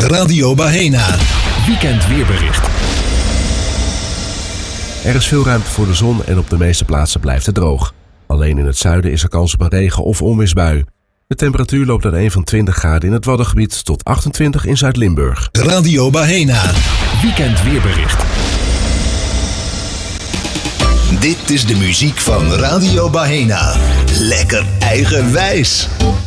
Radio Bahena. Weekend weerbericht. Er is veel ruimte voor de zon en op de meeste plaatsen blijft het droog. Alleen in het zuiden is er kans op een regen- of onweersbui. De temperatuur loopt uiteen van 20 graden in het Waddengebied tot 28 in Zuid-Limburg. Radio Bahena. Weekend weerbericht. Dit is de muziek van Radio Bahena. Lekker eigenwijs.